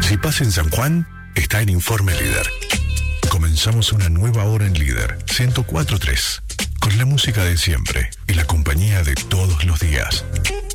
Si pasa en San Juan, está en Informe Líder. Comenzamos una nueva hora en Líder 104.3, con la música de siempre y la compañía de todos los días.